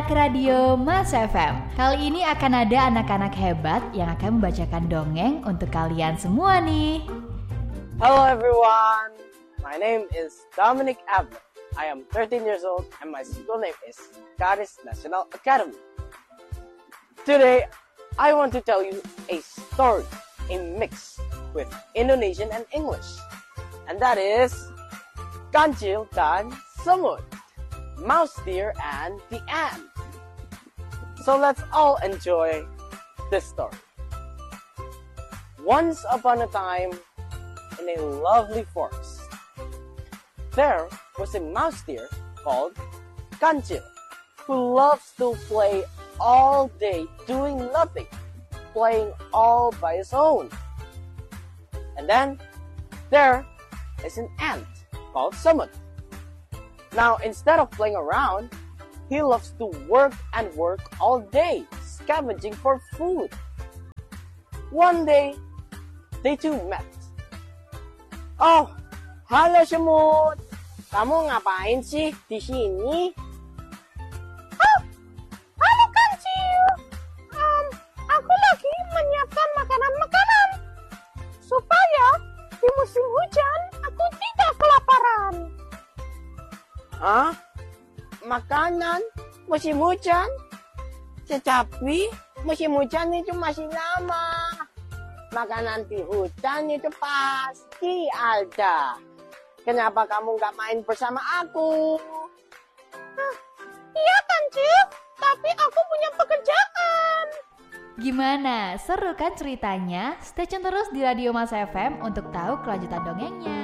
anak radio Mas FM. Kali ini akan ada anak-anak hebat yang akan membacakan dongeng untuk kalian semua nih. Hello everyone, my name is Dominic Abner. I am 13 years old and my school name is Caris National Academy. Today, I want to tell you a story, a mix with Indonesian and English. And that is Kancil dan Semut, Mouse Deer and the Ant. So let's all enjoy this story. Once upon a time, in a lovely forest, there was a mouse deer called Kancil, who loves to play all day doing nothing, playing all by his own. And then there is an ant called Semut. Now, instead of playing around, he loves to work and work all day, scavenging for food. One day, they two met. Oh, halo Semut. Kamu ngapain sih di sini? Oh, halo Kancil. Aku lagi menyiapkan makanan-makanan supaya di musim hujan aku tidak kelaparan. Hah? Makanan? Musim hujan? Tetapi musim hujan itu masih lama. Makanan di hujan itu pasti ada. Kenapa kamu nggak main bersama aku? Iya Kancil, tapi aku punya pekerjaan. Gimana? Seru kan ceritanya? Stay tune terus di Radio Mas FM untuk tahu kelanjutan dongengnya.